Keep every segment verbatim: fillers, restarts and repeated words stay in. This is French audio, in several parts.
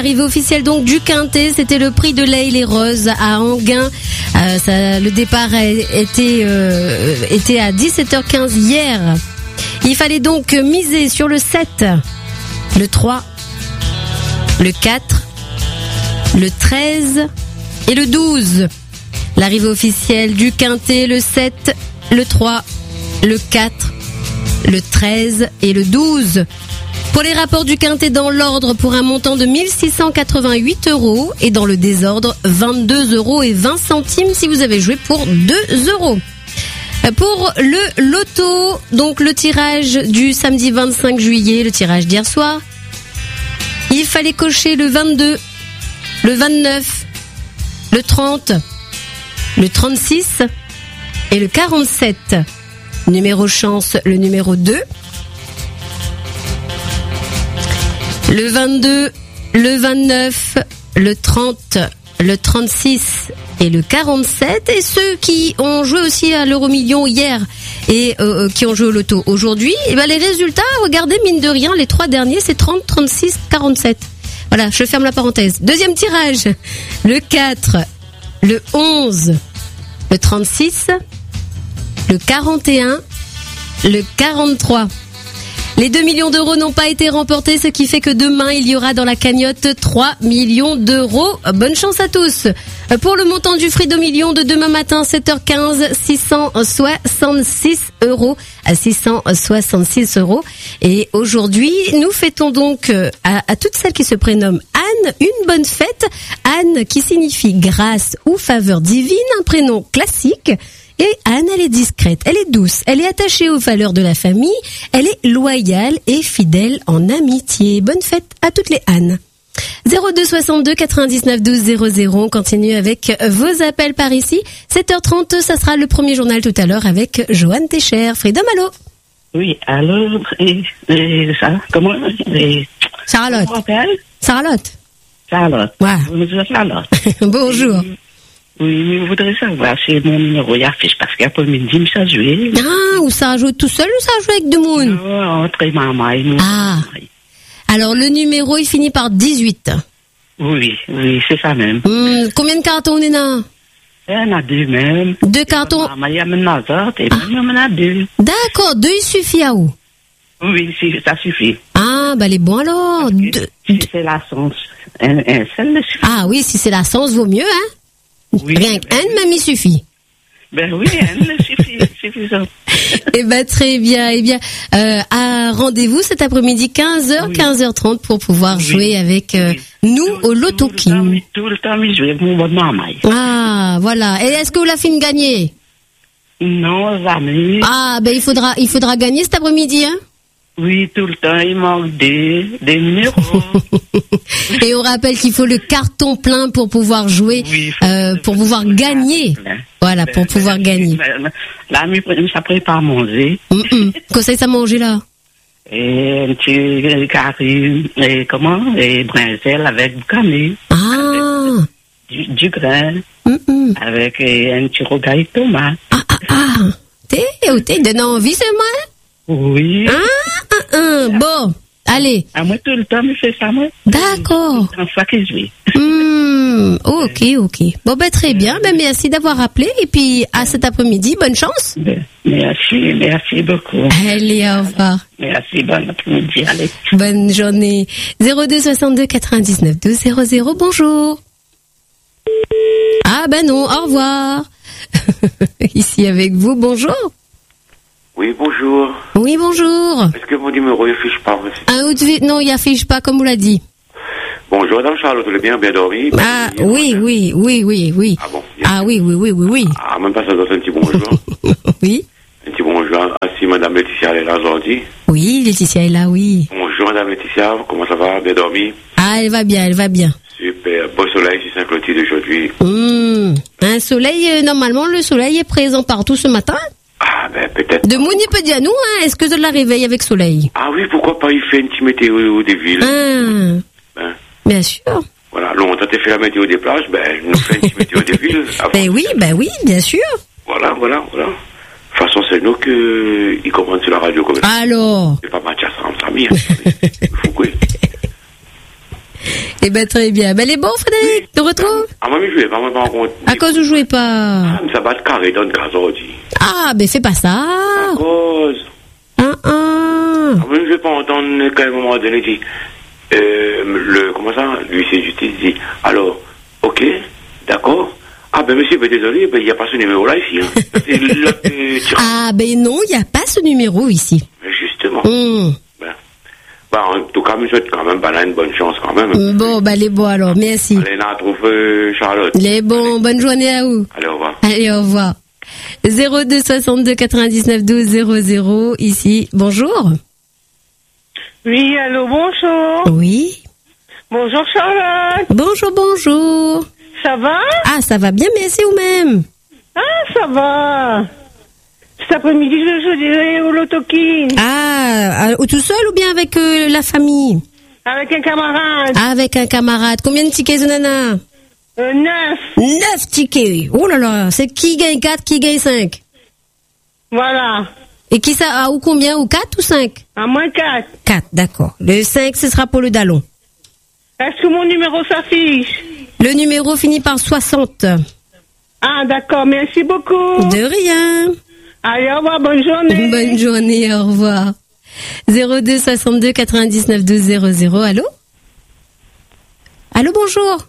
Arrivée officielle donc du Quintet, c'était le prix de l'Aile et Rose à Enghien. Euh, ça, le départ a été, euh, était à dix-sept heures quinze hier. Il fallait donc miser sur le sept, le trois, le quatre, le treize et le douze. L'arrivée officielle du Quintet, le sept, le trois, le quatre, le treize et le douze. Pour les rapports du Quintet dans l'ordre, pour un montant de mille six cent quatre-vingt-huit euros et dans le désordre, vingt-deux euros et vingt centimes si vous avez joué pour deux euros. Pour le loto, donc le tirage du samedi vingt-cinq juillet, le tirage d'hier soir, il fallait cocher le vingt-deux, le vingt-neuf, le trente, le trente-six et le quarante-sept. Numéro chance, le numéro deux. Le vingt-deux, le vingt-neuf, le trente, le trente-six et le quarante-sept. Et ceux qui ont joué aussi à l'Euro-Million hier et euh, qui ont joué au loto aujourd'hui, et ben les résultats, regardez, mine de rien, les trois derniers, c'est trente, trente-six, quarante-sept. Voilà, je ferme la parenthèse. Deuxième tirage, le quatre, le onze, le trente-six, le quarante et un, le quarante-trois. Les deux millions d'euros n'ont pas été remportés, ce qui fait que demain, il y aura dans la cagnotte trois millions d'euros. Bonne chance à tous. Pour le montant du Frido Million de demain matin, sept heures quinze, six cent soixante-six euros à six cent soixante-six euros. Et aujourd'hui, nous fêtons donc à, à toutes celles qui se prénomment Anne une bonne fête. Anne qui signifie grâce ou faveur divine, un prénom classique. Et Anne, elle est discrète, elle est douce, elle est attachée aux valeurs de la famille, elle est loyale et fidèle en amitié. Bonne fête à toutes les Annes. zéro deux soixante-deux quatre-vingt-dix-neuf douze zéro zéro, on continue avec vos appels par ici. sept heures trente, ça sera le premier journal tout à l'heure avec Joanne Técher. Freedom, allô? Oui, allô, et, et ça, comment, et, Charlotte. Charlotte. Charlotte. Ouais. Bonjour, Charlotte. Bonjour. Et, oui, mais je voudrais savoir si mon numéro y affiche parce qu'après-midi, ça joue. Ah, ou ça joue tout seul ou ça joue avec deux monde? Non, entre maman et moi. Ah. Alors, le numéro, il finit par dix-huit. Oui, oui, c'est ça même. Hum, combien de cartons on est là? Il y en a deux même. Deux cartons? Maman, il y a maintenant autres et il y en a deux. D'accord, deux, il suffit à où? Oui, si, ça suffit. Ah, bah les bons alors. Deux, si deux. C'est la sens, un, un seul ne suffit. Ah oui, si c'est la sens, vaut mieux, hein? Oui, rien qu'un, ben, même il suffit. Ben oui, un suffit, suffisant. Eh ben très bien, eh bien, euh, à rendez-vous cet après-midi quinze heures, oui. quinze heures trente pour pouvoir oui. jouer avec euh, oui. nous tout, au Loto tout King. Tout le temps, je joue avec mon bonne maman. Ah, voilà. Et est-ce que vous la faites gagner? Non, jamais. Ah, ben il faudra, il faudra gagner cet après-midi, hein? Oui, tout le temps, il manque des, des numéros. Et on rappelle qu'il faut le carton plein pour pouvoir jouer, oui, euh, pour pouvoir gagner. Voilà, pour pouvoir gagner. Là, ça prépare à manger. Qu'est-ce que ça manger là? Et un petit carré, et comment? Et brinzelle avec du canet. Ah! Du, du grain. Mm-mm. Avec un petit rogaille de tomate. Ah, ah, ah! T'es, t'es donné envie, c'est moi? Oui. Ah, ah, ah, bon, allez. À moi, tout le temps, je fais ça, moi. D'accord. C'est ça que je vis. Mmh, ok, ok. Bon, ben, très bien. Ben, merci d'avoir appelé. Et puis, à cet après-midi, bonne chance. Merci, merci beaucoup. Allez, au revoir. Merci, bon après-midi, allez. Bonne journée. zéro deux soixante-deux quatre-vingt-dix-neuf douze zéro zéro, bonjour. Ah, ben non, au revoir. Ici avec vous, bonjour. Oui, bonjour. Oui, bonjour. Est-ce que mon numéro ne fiche pas aussi? Ah, non, il n'affiche pas, comme vous l'a dit. Bonjour, Madame Charlotte, vous l'avez bien, bien dormi? Ah, oui, oui, oui, oui, oui. Ah bon? Ah oui, oui, oui, oui, oui. Ah, même pas ça doit être un petit bonjour. Oui. Un petit bonjour. Ah, si Madame Laetitia est là aujourd'hui. Oui, Laetitia est là, oui. Bonjour, Madame Laetitia, comment ça va? Bien dormi? Ah, elle va bien, elle va bien. Super, beau soleil sur Saint-Clotilde aujourd'hui. Mmh. Un soleil, euh, normalement, le soleil est présent partout ce matin. Ah, ben peut-être. De Mouni peut dire nous, hein, est-ce que de la réveille avec soleil? Ah oui, pourquoi pas, il fait une petite météo des villes. Ah, ben. Bien sûr. Voilà, longtemps t'as fait la météo des plages, ben je nous fais une petite météo des villes. Avant. Ben oui, ben oui, bien sûr. Voilà, voilà, voilà. De toute façon, c'est nous qu'ils comprennent sur la radio comme ça. Alors? C'est pas Mathias Ramsamy, hein. Il faut quoi? Eh ben, très bien. Ben, les bons, Frédéric, te retrouve? Ah, moi, je vais pas, moi, pas rencontrer. À cause où jouez pas? Ah, mais ça bat le carré dans le gaz aujourd'hui. Ah, ben, fais pas ça. À cause. Ah, ah. Ah, moi, je vais pas entendre qu'à un moment donné, dit, euh, le, comment ça, l'huissier de justice dit, alors, ok, d'accord. Ah, ben, monsieur, ben, désolé, ben, il n'y a pas ce numéro-là ici, hein. C'est le, euh, Ah, ben, non, il n'y a pas ce numéro ici. Mais justement. Hum. Ben, bah, en tout cas, monsieur, quand même, bah, là, une bonne chance, quand même. Bon, bah, les bons, alors, merci. Allez, là, trouve, euh, Charlotte. Les bons, bonne journée à vous. Allez, au revoir. Allez, au revoir. zéro deux soixante-deux quatre-vingt-dix-neuf douze zéro zéro, ici, bonjour. Oui, allô, bonjour. Oui. Bonjour Charlotte. Bonjour, bonjour. Ça va? Ah, ça va bien, merci vous-même. Ah, ça va. Cet après-midi, je jouerai au lotokin. Ah, ou tout seul ou bien avec euh, la famille? Avec un camarade. Ah, avec un camarade. Combien de tickets, Zonana? Euh, neuf. Neuf tickets. Oh là là, c'est qui gagne quatre, qui gagne cinq? Voilà. Et qui ça, ah, ou combien, ou quatre ou cinq? À moins quatre. Quatre, d'accord. Le cinq, ce sera pour le dallon. Est-ce que mon numéro s'affiche? Le numéro finit par soixante. Ah, d'accord, merci beaucoup. De rien. Allez, au revoir, bonne journée. Bonne journée, au revoir. zéro deux soixante-deux quatre-vingt-dix-neuf douze zéro zéro, allô? Allô, bonjour.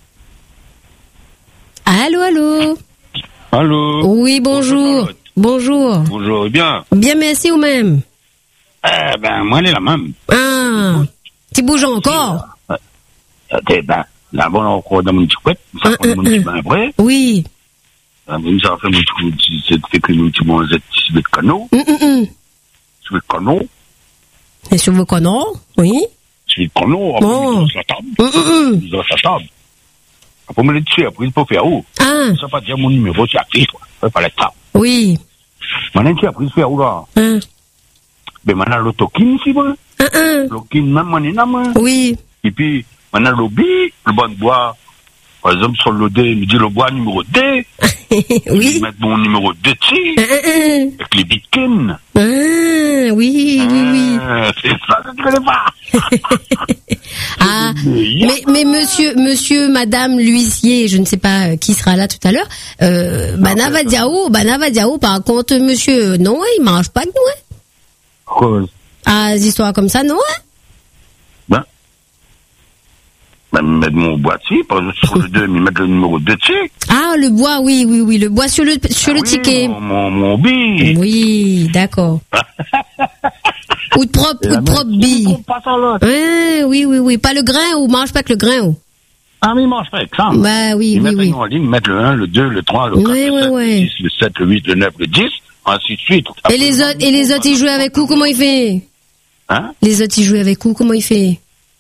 Allô, allô. Allô. Oui, bonjour. Bonjour. Bonjour, bien. Bien, merci ou même? Eh ben, moi, elle est la même. Ah, tu bouges encore? Eh ben, là, bon, encore dans mon petit couette, ça Un, prend un, mon petit un. bain après. Oui. Ça fait mon petit, c'est fait que mon petit bon, c'est de canot, Hum, hum, hum. c'est de canot, Et sur vos canons? Oui. c'est de canot, Oh. après, il la table, Hum, hum, hum. il la table. Après, me le dessus, après, il peut faire où? Ah, Ça va dire mon numéro, c'est affiché, quoi. Ça pas la table. oui. Maintenant, tu as pris faire où, là? Hein. Ben, maintenant, l'autokin, si, bon. Un, un. L'autokin, même, mon énorme. Oui. Et puis, maintenant, le lobby, le bon bois, par exemple, sur le dé, il me dit le bois numéro deux. Oui. Je vais mettre mon numéro deux dessus, Un, un, un. avec les bitcoins. Ah, oui, oui, oui. Euh, c'est ça que je connais pas. Ah, mais, mais monsieur, monsieur, madame l'huissier, je ne sais pas euh, qui sera là tout à l'heure, euh, Banava Diao, Banava Diao, par contre, monsieur, non, il mange pas que nous, hein. Cause. Ah, des histoires comme ça, non, hein. Ben. Ben, mettre mon bois dessus, par exemple, sur le deux, mais mettre le numéro deux dessus. Ah, le bois, oui, oui, oui, le bois sur le, sur Ah le oui, ticket. Mon, mon, mon bille. Oui, d'accord. Ou de propre, Et ou la de propre même- bille. On passe à l'autre. Ouais, oui, oui, oui, pas le grain, ou mange pas que le grain, ou. Ah, mais il mange pas avec ça. Bah, oui, Ils oui, mettent oui. en ligne, mettent le un, le deux, le trois, le quatre, Oui, le oui, sept, oui. le six, le sept, le huit, le neuf, le dix, ainsi de suite. Et les autres, et les autres, ils jouent avec vous, comment ils fait? Hein? Les autres, ils jouent avec vous, comment ils fait?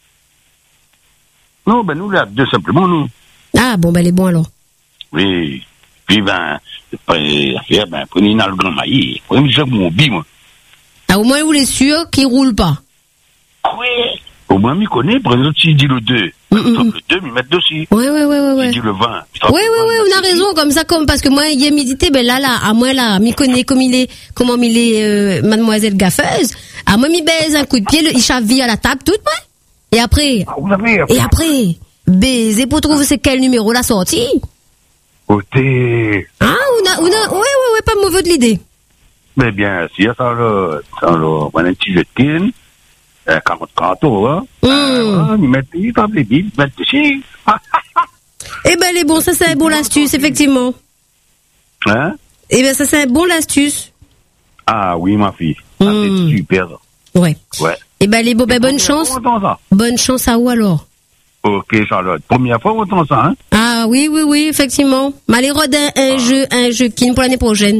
Non, ben, nous, là, deux simplement, nous. Ah, bon, ben, les bons, alors. Oui. Puis, ben, après, affaire, ben, prenez dans le grand maillet. Prenez ça mon bille, moi. Ah, au moins, vous êtes sûr qu'ils roulent pas. Oui. Au moins, m'y connaît, par exemple, s'il dit le deux. Mm, mm, mm. Le deux, m'y mettre dessus. Ouais, ouais, ouais, ouais, ouais. S'il dit le vingt. Oui, oui, oui, on a raison, comme ça, comme, parce que moi, il y a médité, ben là, là, à moi, là, m'y connaît comme il est, comment il est, euh, mademoiselle gaffeuse. À moi, m'y baise un coup de pied, le, il chaville à la table, tout, ouais. Et après, Ah, vous avez, et après, baiser pour trouver c'est quel numéro la sortie. côté. Ah, on a, on a, ouais, ouais, ouais, pas mauvais de l'idée. Mais bien, si, ça, là, ça, là, on a un petit jetin, euh, quarante cartons, hein. Mm. Euh, ils mettent, ils tapent les billes, ils mettent dessus. Eh ben, les bons, ça, c'est un bon l'astuce, effectivement. Hein? Eh ben, ça, c'est un bon l'astuce. Ah, oui, ma fille. Ah, Mm. c'est super. Ouais. Ouais. Eh ben, les bons, ben, bonne chance. On entend ça. Bonne chance à où, alors? Ok, Charlotte. Première fois, on entend ça, hein? Ah oui, oui, oui, effectivement. Malheureux d'un un jeu, un jeu qui pour l'année prochaine.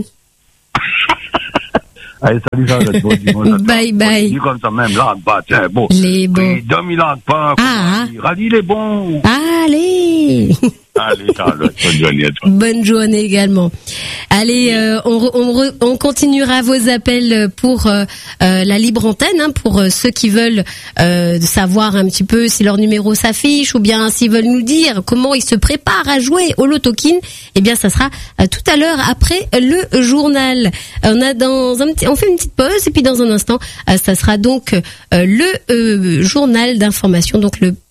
Allez, salut, Charlotte. Bon dimanche à toi. Bye, Bon, bye. dis comme ça même, là, pas, tiens, bon. Les bons. Oui, Dom, il entre pas. Ah. Radis, il est bon. Allez. Allez, Charlotte. Bonne journée à toi. Bonne journée également. Allez, euh, on, re- on, re- on continuera vos appels pour euh, euh, la libre antenne, hein, pour euh, ceux qui veulent euh, savoir un petit peu si leur numéro s'affiche ou bien s'ils veulent nous dire comment ils se préparent à jouer au lotokin. Eh bien, ça sera euh, tout à l'heure après le journal. On a dans un petit, on fait une petite pause et puis dans un instant, euh, ça sera donc euh, le euh, journal d'information, donc le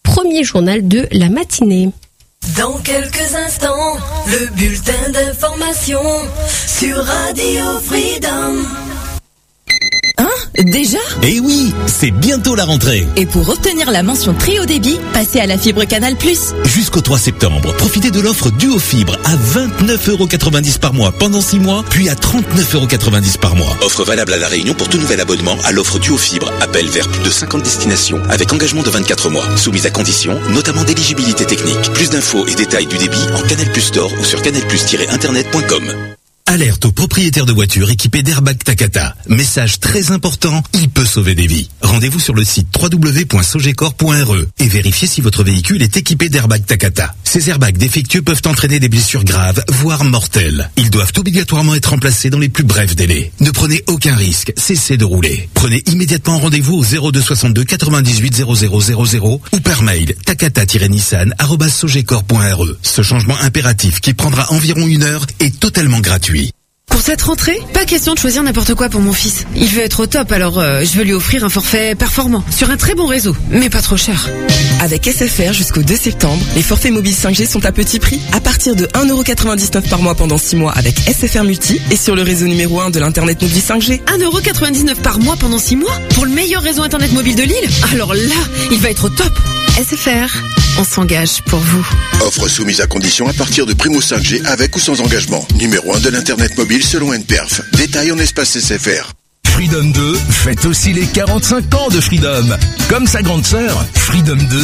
premier journal de la matinée. Dans quelques instants, le bulletin d'information sur Radio Freedom. Hein? Déjà? Eh oui, c'est bientôt la rentrée. Et pour obtenir la mention très haut débit, passez à la fibre Canal plus. Jusqu'au trois septembre, profitez de l'offre Duo Fibre à vingt-neuf euros quatre-vingt-dix par mois pendant six mois, puis à trente-neuf euros quatre-vingt-dix par mois. Offre valable à La Réunion pour tout nouvel abonnement à l'offre Duo Fibre. Appel vers plus de cinquante destinations avec engagement de vingt-quatre mois. Soumise à conditions, notamment d'éligibilité technique. Plus d'infos et détails du débit en Canal Plus Store ou sur canal plus tiret internet point com. Alerte aux propriétaires de voitures équipées d'Airbag Takata. Message très important, il peut sauver des vies. Rendez-vous sur le site w w w point sogecor point r e et vérifiez si votre véhicule est équipé d'Airbag Takata. Ces airbags défectueux peuvent entraîner des blessures graves, voire mortelles. Ils doivent obligatoirement être remplacés dans les plus brefs délais. Ne prenez aucun risque, cessez de rouler. Prenez immédiatement rendez-vous au zéro deux soixante-deux quatre-vingt-dix-huit zéro zéro zéro zéro ou par mail takata tiret nissan arobase sogecor point r e. Ce changement impératif qui prendra environ une heure est totalement gratuit. Pour cette rentrée, pas question de choisir n'importe quoi pour mon fils. Il veut être au top, alors euh, je veux lui offrir un forfait performant, sur un très bon réseau, mais pas trop cher. Avec S F R jusqu'au deux septembre, les forfaits mobiles cinq G sont à petit prix, à partir de un euro quatre-vingt-dix-neuf par mois pendant six mois avec S F R Multi et sur le réseau numéro un de l'internet mobile cinq G. un euro quatre-vingt-dix-neuf par mois pendant six mois pour le meilleur réseau internet mobile de l'île? Alors là, il va être au top. S F R, on s'engage pour vous. Offre soumise à condition à partir de Primo cinq G avec ou sans engagement. Numéro un de l'internet mobile selon N P E R F. Détail en espace S F R. Freedom deux fête aussi les quarante-cinq ans de Freedom. Comme sa grande sœur, Freedom deux